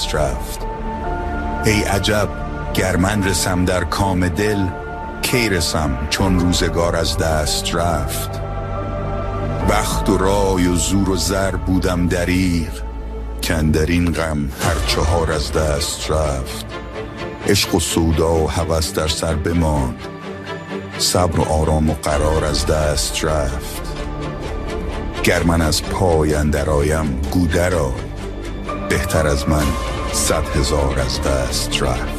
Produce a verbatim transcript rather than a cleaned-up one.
دست رفت. ای عجب گر من رسم در کام دل، کی رسم چون روزگار از دست رفت. بخت و رای و زور و زر بودم دریغ، کاندر این غم هر چهار از دست رفت. عشق و سودا و هوس در سر بماند، صبر و آرام و قرار از دست رفت. گر من از پای اندر آیم گو درآی، بهتر از من صد هزار از دست رفت.